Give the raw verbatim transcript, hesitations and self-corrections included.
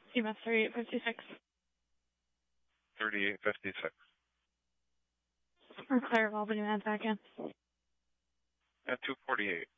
C M S thirty-eight fifty-six. thirty-eight fifty-six. For Claire of Albany, Manhattan. At two forty-eight.